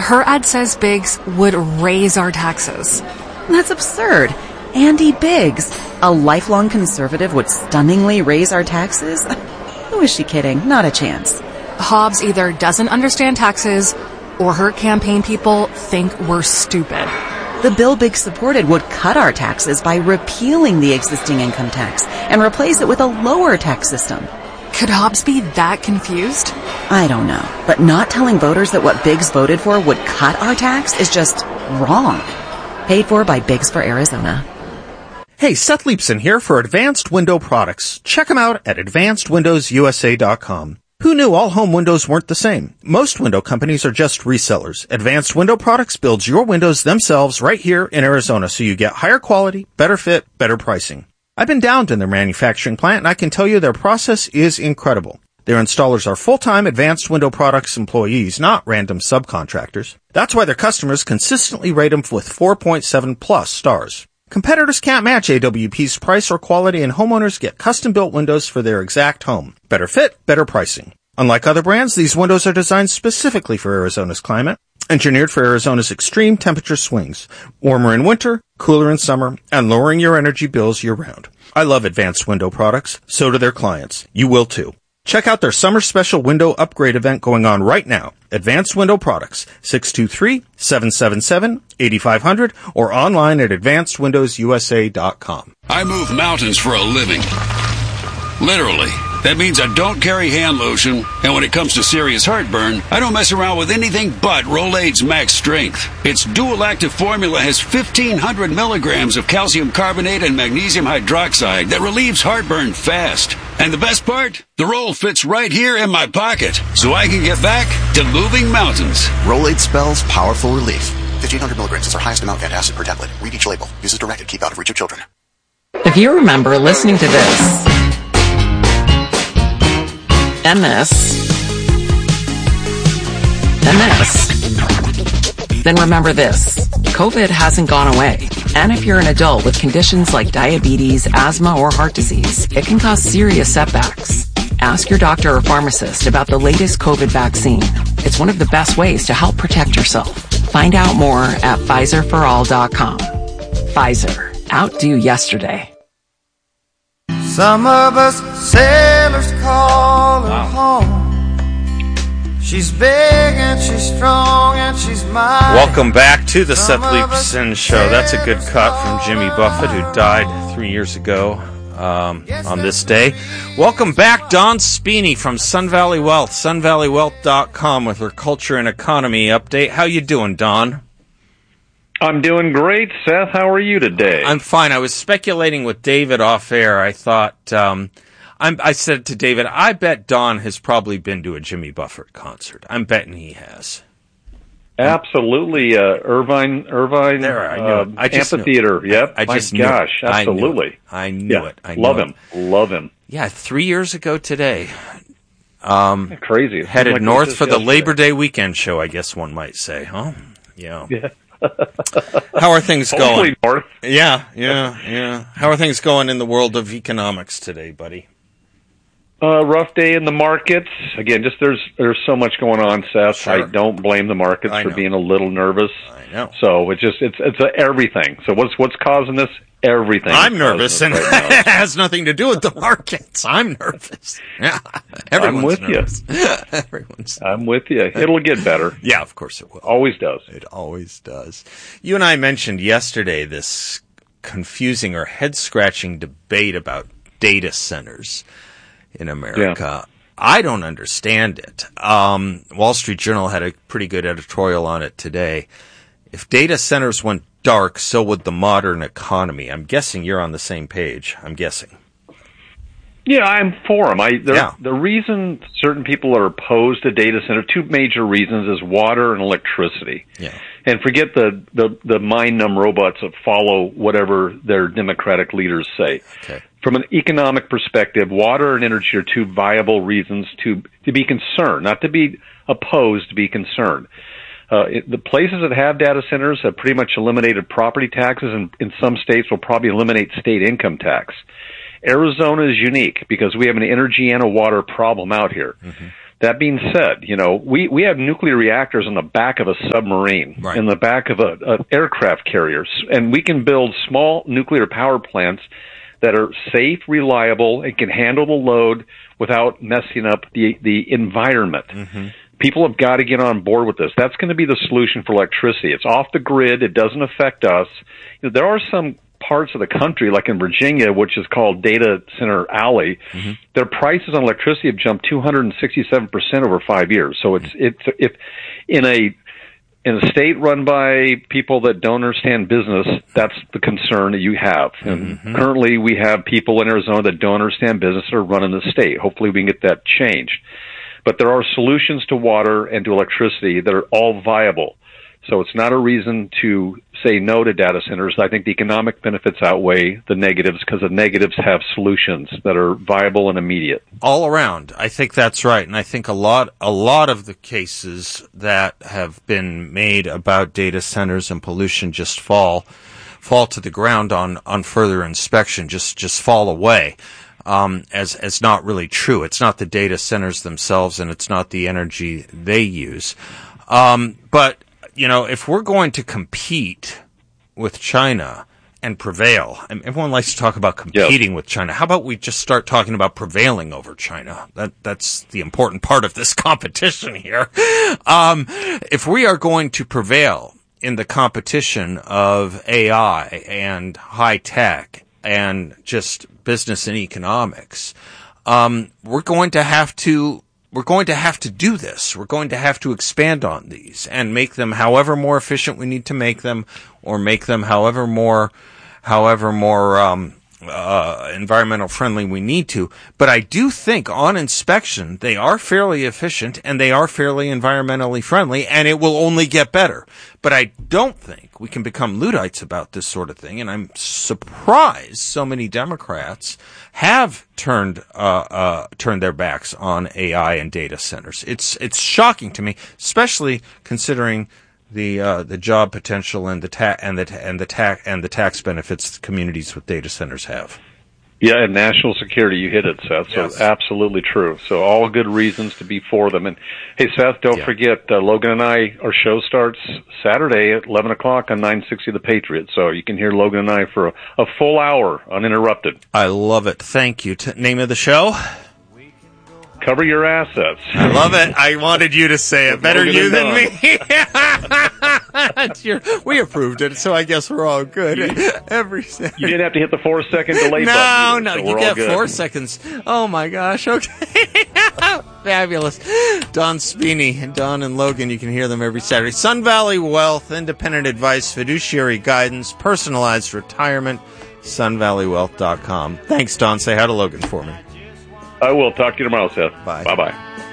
Her ad says Biggs would raise our taxes. That's absurd. Andy Biggs, a lifelong conservative, would stunningly raise our taxes? Who is she kidding? Not a chance. Hobbs either doesn't understand taxes or her campaign people think we're stupid. The bill Biggs supported would cut our taxes by repealing the existing income tax and replace it with a lower tax system. Could Hobbs be that confused? I don't know, but not telling voters that what Biggs voted for would cut our tax is just wrong. Paid for by Biggs for Arizona. Hey, Seth Leipson here for Advanced Window Products. Check them out at AdvancedWindowsUSA.com. Who knew all home windows weren't the same? Most window companies are just resellers. Advanced Window Products builds your windows themselves right here in Arizona, so you get higher quality, better fit, better pricing. I've been down to their manufacturing plant, and I can tell you their process is incredible. Their installers are full-time Advanced Window Products employees, not random subcontractors. That's why their customers consistently rate them with 4.7 plus stars. Competitors can't match AWP's price or quality, and homeowners get custom-built windows for their exact home. Better fit, better pricing. Unlike other brands, these windows are designed specifically for Arizona's climate, engineered for Arizona's extreme temperature swings, warmer in winter, cooler in summer, and lowering your energy bills year-round. I love Advanced Window Products. So do their clients. You will too. Check out their summer special window upgrade event going on right now. Advanced Window Products, 623-777-8500, or online at AdvancedWindowsUSA.com. I move mountains for a living. Literally. That means I don't carry hand lotion, and when it comes to serious heartburn, I don't mess around with anything but Rolaids Max Strength. Its dual-active formula has 1,500 milligrams of calcium carbonate and magnesium hydroxide that relieves heartburn fast. And the best part? The roll fits right here in my pocket, so I can get back to moving mountains. Rolaids spells powerful relief. 1,500 milligrams is our highest amount of antacid per tablet. Read each label. Use as directed. Keep out of reach of children. If you remember listening to this, and this, then remember this. COVID hasn't gone away. And if you're an adult with conditions like diabetes, asthma, or heart disease, it can cause serious setbacks. Ask your doctor or pharmacist about the latest COVID vaccine. It's one of the best ways to help protect yourself. Find out more at PfizerForAll.com. Pfizer. Outdo yesterday. Some of us sailors call her home. She's big and she's strong and she's mine. Welcome back to the Seth Leipson Show. That's a good cut from Jimmy Buffett, who died 3 years ago on this day. Welcome back, Dawn Speeney from Sun Valley Wealth, sunvalleywealth.com, with her culture and economy update. How you doing, Dawn? I'm doing great, Seth. How are you today? I'm fine. I was speculating with David off air. I thought, I said to David, I bet Don has probably been to a Jimmy Buffett concert. I'm betting he has. Absolutely. Irvine there, I knew it. Amphitheater. Yep. I just gosh, absolutely. I knew it. Love him. Yeah, 3 years ago today. Crazy. Headed north for the Labor Day weekend show, I guess one might say, huh? Yeah. How are things going? North. Yeah. How are things going in the world of economics today, buddy? Rough day in the markets. Again, just there's so much going on, Seth. Sure. I don't blame the markets for being a little nervous. I know. So it's everything. So what's causing this? Everything. I'm nervous, and it has nothing to do with the markets. I'm nervous. Yeah, everyone's nervous. I'm with you. It'll get better. Yeah, of course it will. Always does. It always does. You and I mentioned yesterday this confusing or head-scratching debate about data centers in America. Yeah. I don't understand it. Wall Street Journal had a pretty good editorial on it today. If data centers went dark, so would the modern economy. I'm guessing you're on the same page. I'm guessing. Yeah, I'm for them. The reason certain people are opposed to data center, two major reasons, is water and electricity. Yeah. And forget the mind-numb robots that follow whatever their democratic leaders say. Okay. From an economic perspective, water and energy are two viable reasons to be concerned, not to be opposed, to be concerned. The places that have data centers have pretty much eliminated property taxes, and in some states will probably eliminate state income tax. Arizona is unique because we have an energy and a water problem out here. Mm-hmm. That being said, we have nuclear reactors on the back of a submarine, right, in the back of an aircraft carrier, and we can build small nuclear power plants that are safe, reliable, and can handle the load without messing up the environment. Mm-hmm. People have got to get on board with this. That's going to be the solution for electricity. It's off the grid. It doesn't affect us. There are some parts of the country, like in Virginia, which is called Data Center Alley, mm-hmm. their prices on electricity have jumped 267% over 5 years. So it's if in a state run by people that don't understand business, that's the concern that you have. And mm-hmm. currently, we have people in Arizona that don't understand business that are running the state. Hopefully, we can get that changed. But there are solutions to water and to electricity that are all viable. So it's not a reason to say no to data centers. I think the economic benefits outweigh the negatives because the negatives have solutions that are viable and immediate. All around, I think that's right. And I think a lot of the cases that have been made about data centers and pollution just fall to the ground on further inspection, just fall away. As not really true. It's not the data centers themselves and it's not the energy they use. But if we're going to compete with China and prevail, and everyone likes to talk about competing with China, how about we just start talking about prevailing over China? That's the important part of this competition here. If we are going to prevail in the competition of AI and high tech and just business and economics, we're going to have to do this. We're going to have to expand on these and make them however more efficient we need to make them, or make them however more environmental friendly we need to. But I do think on inspection they are fairly efficient and they are fairly environmentally friendly, and it will only get better. But I don't think we can become Luddites about this sort of thing, and I'm surprised so many Democrats have turned their backs on AI and data centers. It's shocking to me, especially considering the job potential and the tax benefits communities with data centers have. Yeah, and national security, you hit it, Seth. So yes. Absolutely true. So all good reasons to be for them. And hey, Seth, don't forget, Logan and I, our show starts Saturday at 11 o'clock on 960 The Patriot. So you can hear Logan and I for a full hour uninterrupted. I love it. Thank you. Name of the show? Cover Your Assets. I love it. I wanted you to say it. Better you than me. We approved it, so I guess we're all good. You didn't have to hit the 4-second delay button. No, you get 4 seconds. Oh, my gosh. Okay. Fabulous. Don Spini, Don and Logan, you can hear them every Saturday. Sun Valley Wealth, independent advice, fiduciary guidance, personalized retirement, sunvalleywealth.com. Thanks, Don. Say hi to Logan for me. I will. Talk to you tomorrow, Seth. Bye. Bye-bye.